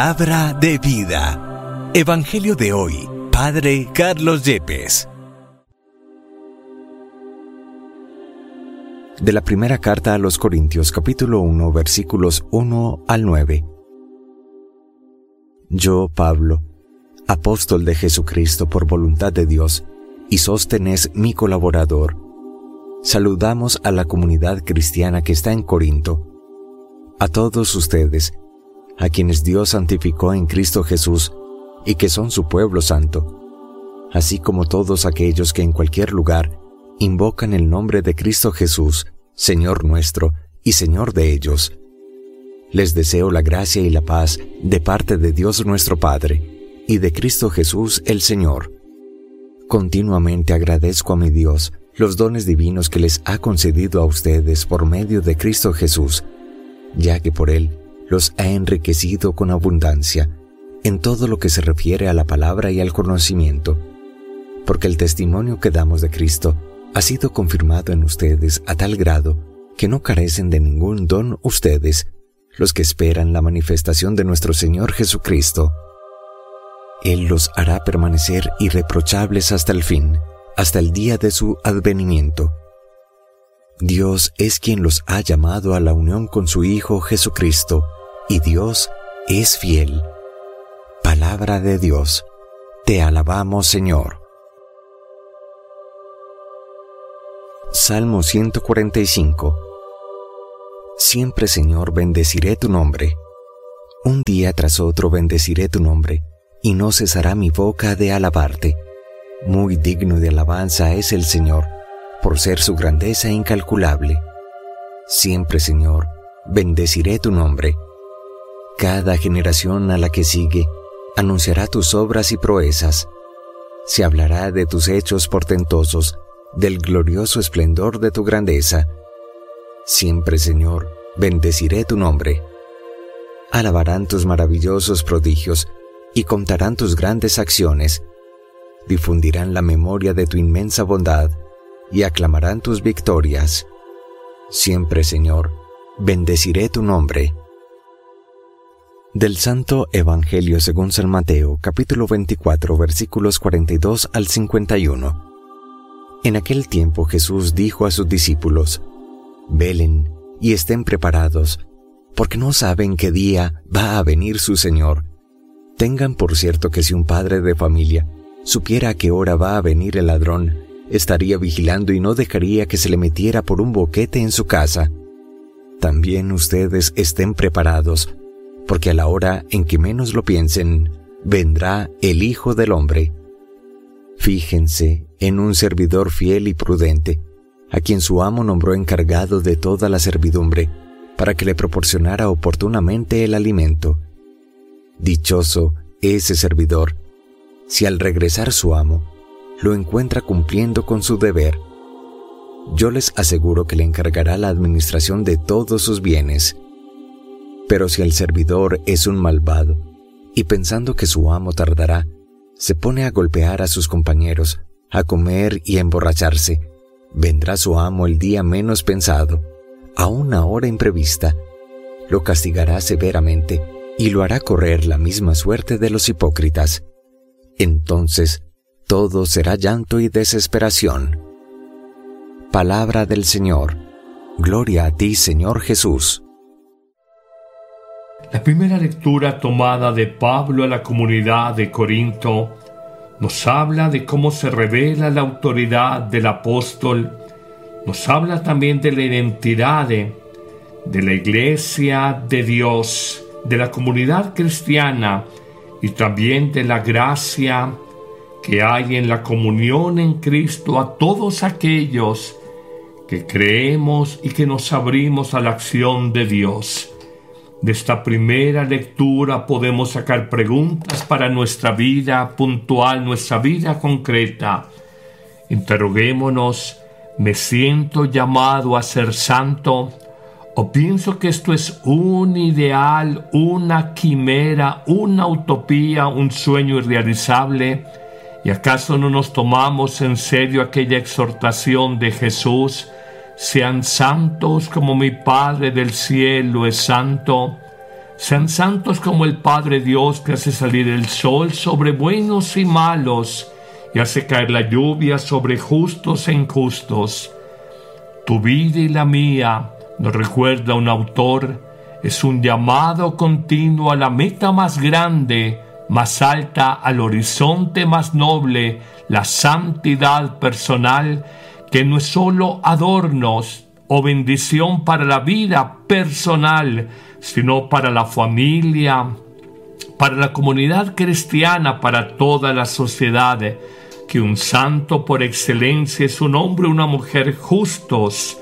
Palabra de vida. Evangelio de hoy, Padre Carlos Yepes. De la primera carta a los Corintios, capítulo 1, versículos 1 al 9. Yo, Pablo, apóstol de Jesucristo por voluntad de Dios, y Sóstenes mi colaborador, saludamos a la comunidad cristiana que está en Corinto. A todos ustedes, a quienes Dios santificó en Cristo Jesús y que son su pueblo santo, así como todos aquellos que en cualquier lugar invocan el nombre de Cristo Jesús, Señor nuestro y Señor de ellos. Les deseo la gracia y la paz de parte de Dios nuestro Padre y de Cristo Jesús el Señor. Continuamente agradezco a mi Dios los dones divinos que les ha concedido a ustedes por medio de Cristo Jesús, ya que por Él los ha enriquecido con abundancia en todo lo que se refiere a la palabra y al conocimiento, porque el testimonio que damos de Cristo ha sido confirmado en ustedes a tal grado que no carecen de ningún don ustedes, los que esperan la manifestación de nuestro Señor Jesucristo. Él los hará permanecer irreprochables hasta el fin, hasta el día de su advenimiento. Dios es quien los ha llamado a la unión con su Hijo Jesucristo, y Dios es fiel. Palabra de Dios. Te alabamos, Señor. Salmo 145. Siempre, Señor, bendeciré tu nombre. Un día tras otro bendeciré tu nombre, y no cesará mi boca de alabarte. Muy digno de alabanza es el Señor, por ser su grandeza incalculable. Siempre, Señor, bendeciré tu nombre. Cada generación a la que sigue anunciará tus obras y proezas. Se hablará de tus hechos portentosos, del glorioso esplendor de tu grandeza. Siempre, Señor, bendeciré tu nombre. Alabarán tus maravillosos prodigios y contarán tus grandes acciones. Difundirán la memoria de tu inmensa bondad y aclamarán tus victorias. Siempre, Señor, bendeciré tu nombre. Del Santo Evangelio según San Mateo, capítulo 24, versículos 42 al 51. En aquel tiempo Jesús dijo a sus discípulos: Velen y estén preparados, porque no saben qué día va a venir su Señor. Tengan por cierto que si un padre de familia supiera a qué hora va a venir el ladrón, estaría vigilando y no dejaría que se le metiera por un boquete en su casa. También ustedes estén preparados, porque a la hora en que menos lo piensen, vendrá el Hijo del Hombre. Fíjense en un servidor fiel y prudente, a quien su amo nombró encargado de toda la servidumbre, para que le proporcionara oportunamente el alimento. Dichoso ese servidor, si al regresar su amo, lo encuentra cumpliendo con su deber. Yo les aseguro que le encargará la administración de todos sus bienes. Pero si el servidor es un malvado, y pensando que su amo tardará, se pone a golpear a sus compañeros, a comer y a emborracharse, vendrá su amo el día menos pensado, a una hora imprevista, lo castigará severamente y lo hará correr la misma suerte de los hipócritas. Entonces, todo será llanto y desesperación. Palabra del Señor. Gloria a ti, Señor Jesús. La primera lectura tomada de Pablo a la comunidad de Corinto nos habla de cómo se revela la autoridad del apóstol, nos habla también de la identidad de la iglesia de Dios, de la comunidad cristiana y también de la gracia que hay en la comunión en Cristo a todos aquellos que creemos y que nos abrimos a la acción de Dios. De esta primera lectura podemos sacar preguntas para nuestra vida puntual, nuestra vida concreta. Interroguémonos: ¿me siento llamado a ser santo? ¿O pienso que esto es un ideal, una quimera, una utopía, un sueño irrealizable? ¿Y acaso no nos tomamos en serio aquella exhortación de Jesús? Sean santos como mi Padre del cielo es santo. Sean santos como el Padre Dios, que hace salir el sol sobre buenos y malos y hace caer la lluvia sobre justos e injustos. Tu vida y la mía, nos recuerda un autor, es un llamado continuo a la meta más grande, más alta, al horizonte más noble, la santidad personal, que no es solo adornos o bendición para la vida personal, sino para la familia, para la comunidad cristiana, para toda la sociedad. Que un santo por excelencia es un hombre o una mujer justos,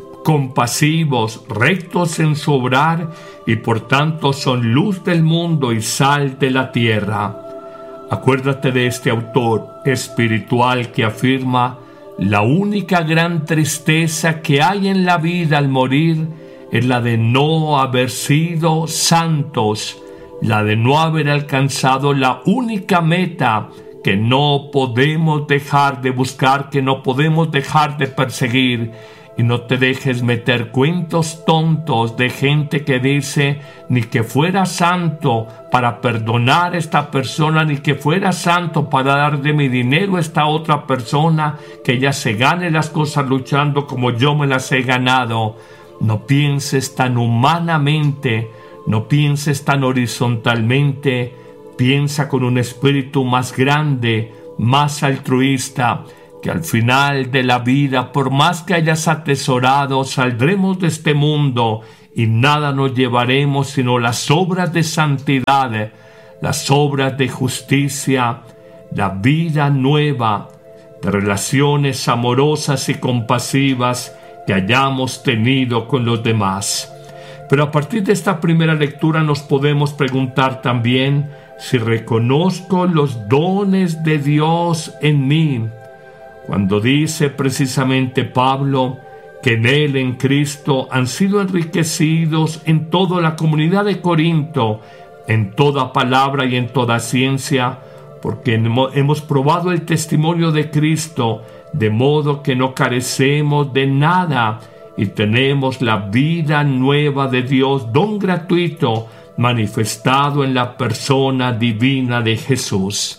compasivos, rectos en su obrar, y por tanto son luz del mundo y sal de la tierra. Acuérdate de este autor espiritual que afirma: la única gran tristeza que hay en la vida al morir es la de no haber sido santos, la de no haber alcanzado la única meta que no podemos dejar de buscar, que no podemos dejar de perseguir. Y no te dejes meter cuentos tontos de gente que dice: ni que fuera santo para perdonar a esta persona, ni que fuera santo para dar de mi dinero a esta otra persona, que ella se gane las cosas luchando como yo me las he ganado. No pienses tan humanamente, no pienses tan horizontalmente, piensa con un espíritu más grande, más altruista, que al final de la vida, por más que hayas atesorado, saldremos de este mundo y nada nos llevaremos sino las obras de santidad, las obras de justicia, la vida nueva, de relaciones amorosas y compasivas que hayamos tenido con los demás. Pero a partir de esta primera lectura nos podemos preguntar también si reconozco los dones de Dios en mí. Cuando dice precisamente Pablo que en él, en Cristo, han sido enriquecidos en toda la comunidad de Corinto, en toda palabra y en toda ciencia, porque hemos probado el testimonio de Cristo, de modo que no carecemos de nada y tenemos la vida nueva de Dios, don gratuito, manifestado en la persona divina de Jesús.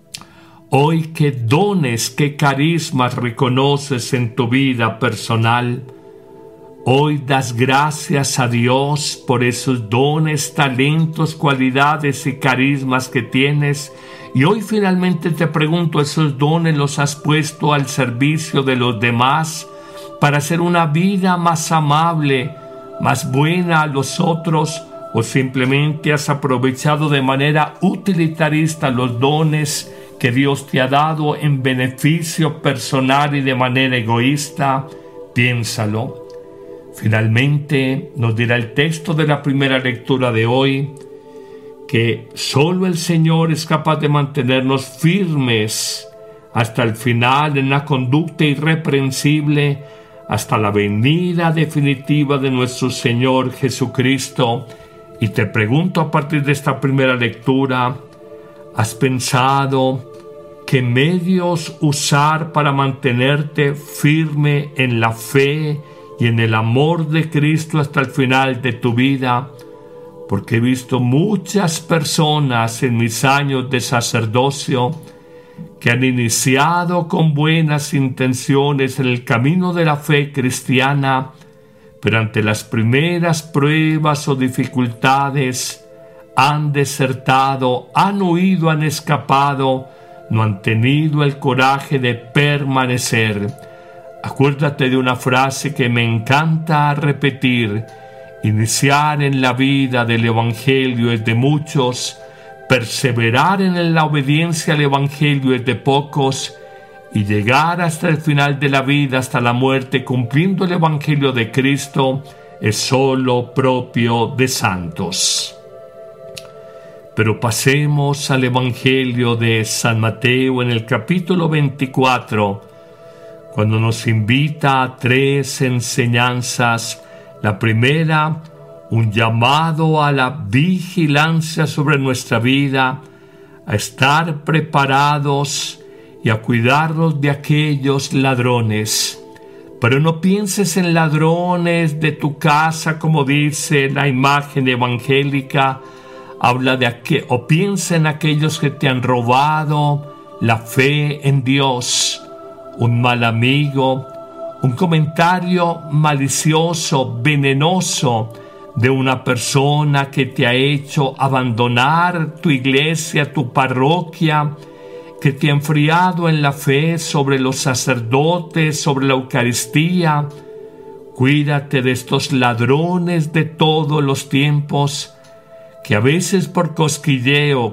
Hoy, ¿qué dones, qué carismas reconoces en tu vida personal? Hoy das gracias a Dios por esos dones, talentos, cualidades y carismas que tienes. Y hoy finalmente te pregunto, ¿esos dones los has puesto al servicio de los demás para hacer una vida más amable, más buena a los otros? ¿O simplemente has aprovechado de manera utilitarista los dones que Dios te ha dado en beneficio personal y de manera egoísta? Piénsalo. Finalmente, nos dirá el texto de la primera lectura de hoy que solo el Señor es capaz de mantenernos firmes hasta el final en la conducta irreprensible, hasta la venida definitiva de nuestro Señor Jesucristo. Y te pregunto a partir de esta primera lectura, ¿has pensado qué medios usar para mantenerte firme en la fe y en el amor de Cristo hasta el final de tu vida? Porque he visto muchas personas en mis años de sacerdocio que han iniciado con buenas intenciones en el camino de la fe cristiana, pero ante las primeras pruebas o dificultades han desertado, han huido, han escapado, no han tenido el coraje de permanecer. Acuérdate de una frase que me encanta repetir: iniciar en la vida del Evangelio es de muchos, perseverar en la obediencia al Evangelio es de pocos, y llegar hasta el final de la vida, hasta la muerte, cumpliendo el Evangelio de Cristo, es solo propio de santos. Pero pasemos al Evangelio de San Mateo en el capítulo 24, cuando nos invita a 3 enseñanzas. La primera, un llamado a la vigilancia sobre nuestra vida, a estar preparados y a cuidarnos de aquellos ladrones. Pero no pienses en ladrones de tu casa, como dice la imagen evangélica. O piensa en aquellos que te han robado la fe en Dios. Un mal amigo, un comentario malicioso, venenoso de una persona que te ha hecho abandonar tu iglesia, tu parroquia, que te ha enfriado en la fe sobre los sacerdotes, sobre la Eucaristía. Cuídate de estos ladrones de todos los tiempos, que a veces por cosquilleo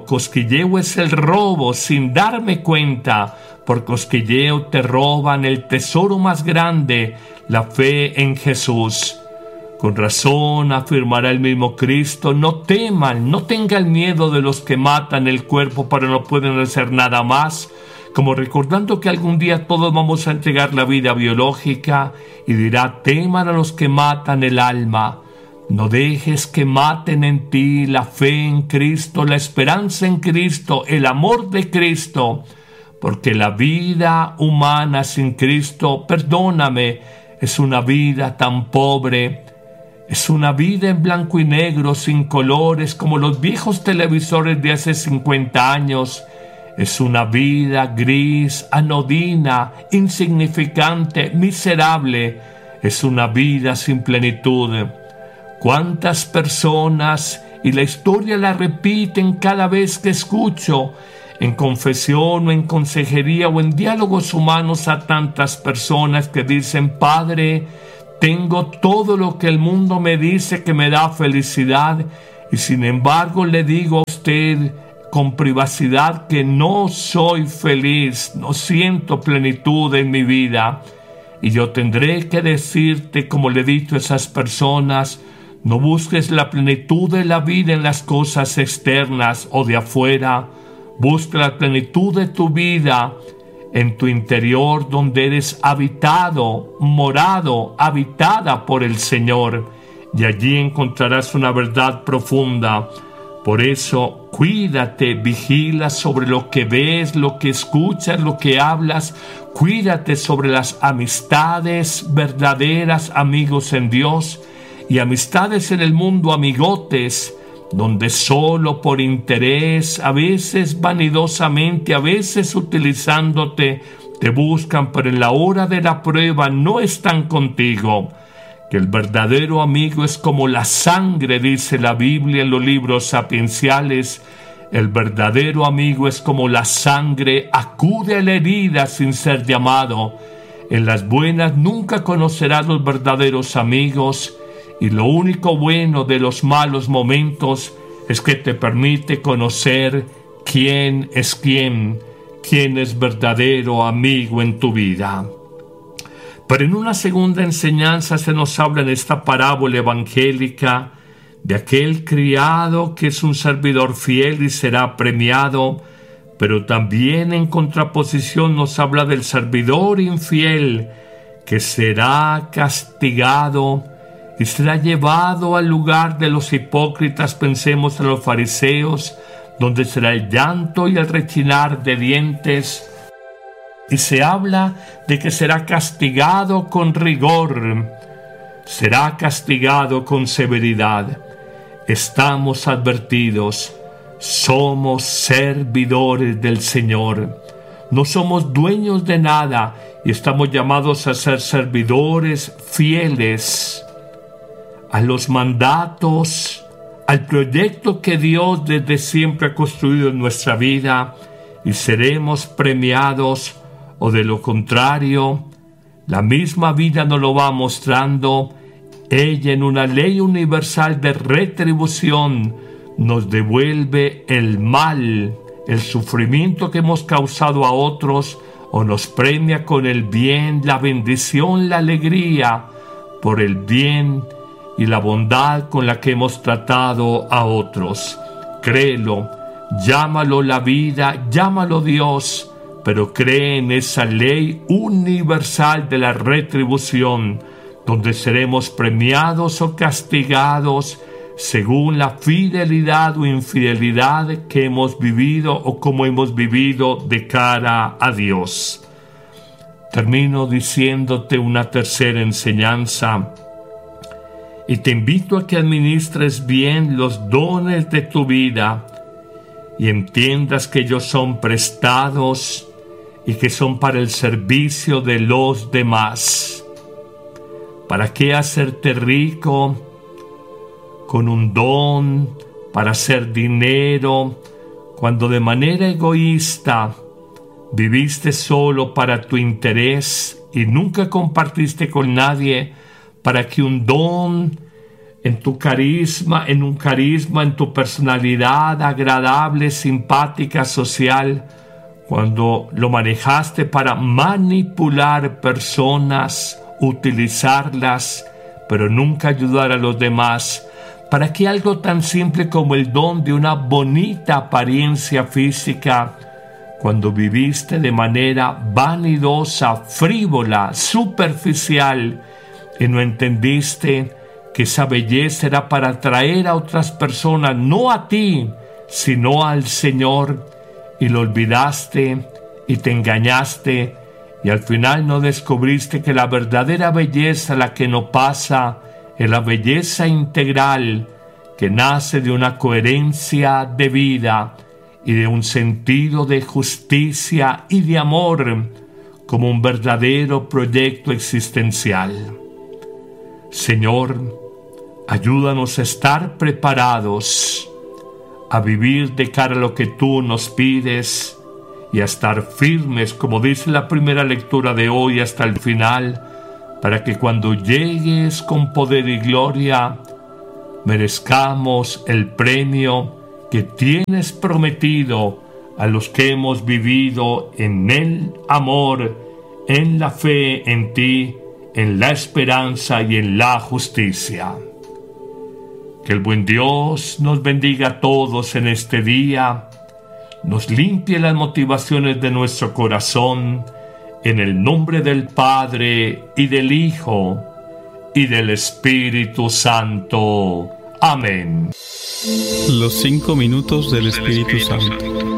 es el robo sin darme cuenta, por cosquilleo te roban el tesoro más grande, la fe en Jesús. Con razón afirmará el mismo Cristo: no teman, no tengan miedo de los que matan el cuerpo, pero no pueden hacer nada más, como recordando que algún día todos vamos a entregar la vida biológica, y dirá: teman a los que matan el alma. No dejes que maten en ti la fe en Cristo, la esperanza en Cristo, el amor de Cristo, porque la vida humana sin Cristo, perdóname, es una vida tan pobre. Es una vida en blanco y negro, sin colores, como los viejos televisores de hace 50 años. Es una vida gris, anodina, insignificante, miserable. Es una vida sin plenitud. ¿Cuántas personas, y la historia la repiten cada vez que escucho, en confesión o en consejería o en diálogos humanos, a tantas personas que dicen: Padre, tengo todo lo que el mundo me dice que me da felicidad, y sin embargo le digo a usted con privacidad que no soy feliz, no siento plenitud en mi vida. Y yo tendré que decirte, como le he dicho a esas personas: no busques la plenitud de la vida en las cosas externas o de afuera. Busca la plenitud de tu vida en tu interior, donde eres habitado, morado, habitada por el Señor, y allí encontrarás una verdad profunda. Por eso, cuídate, vigila sobre lo que ves, lo que escuchas, lo que hablas. Cuídate sobre las amistades verdaderas, amigos en Dios, y amistades en el mundo, amigotes, donde solo por interés, a veces vanidosamente, a veces utilizándote, te buscan, pero en la hora de la prueba no están contigo. Que el verdadero amigo es como la sangre, dice la Biblia en los libros sapienciales. El verdadero amigo es como la sangre, acude a la herida sin ser llamado. En las buenas nunca conocerás los verdaderos amigos, y lo único bueno de los malos momentos es que te permite conocer quién es verdadero amigo en tu vida. Pero en una segunda enseñanza se nos habla en esta parábola evangélica de aquel criado que es un servidor fiel y será premiado, pero también en contraposición nos habla del servidor infiel que será castigado y será llevado al lugar de los hipócritas. Pensemos en los fariseos, donde será el llanto y el rechinar de dientes. Y se habla de que será castigado con rigor, será castigado con severidad. Estamos advertidos, somos servidores del Señor. No somos dueños de nada y estamos llamados a ser servidores fieles a los mandatos, al proyecto que Dios desde siempre ha construido en nuestra vida, y seremos premiados, o de lo contrario, la misma vida nos lo va mostrando. Ella, en una ley universal de retribución, nos devuelve el mal, el sufrimiento que hemos causado a otros, o nos premia con el bien, la bendición, la alegría, por el bien y la bondad con la que hemos tratado a otros. Créelo, llámalo la vida, llámalo Dios, pero cree en esa ley universal de la retribución, donde seremos premiados o castigados según la fidelidad o infidelidad que hemos vivido o como hemos vivido de cara a Dios. termino diciéndote una tercera enseñanza y te invito a que administres bien los dones de tu vida y entiendas que ellos son prestados y que son para el servicio de los demás. ¿Para qué hacerte rico con un don para hacer dinero cuando de manera egoísta viviste solo para tu interés y nunca compartiste con nadie para que un don en tu carisma, en tu personalidad agradable, simpática, social, cuando lo manejaste para manipular personas, utilizarlas, pero nunca ayudar a los demás, para que algo tan simple como el don de una bonita apariencia física, cuando viviste de manera vanidosa, frívola, superficial, y no entendiste que esa belleza era para atraer a otras personas, no a ti, sino al Señor, y lo olvidaste y te engañaste, y al final no descubriste que la verdadera belleza, la que no pasa, es la belleza integral que nace de una coherencia de vida y de un sentido de justicia y de amor como un verdadero proyecto existencial. Señor, ayúdanos a estar preparados a vivir de cara a lo que tú nos pides y a estar firmes, como dice la primera lectura de hoy, hasta el final, para que cuando llegues con poder y gloria, merezcamos el premio que tienes prometido a los que hemos vivido en el amor, en la fe en ti, en la esperanza y en la justicia. Que el buen Dios nos bendiga a todos en este día, nos limpie las motivaciones de nuestro corazón, en el nombre del Padre, y del Hijo, y del Espíritu Santo. Amén. Los 5 minutos del Espíritu Santo.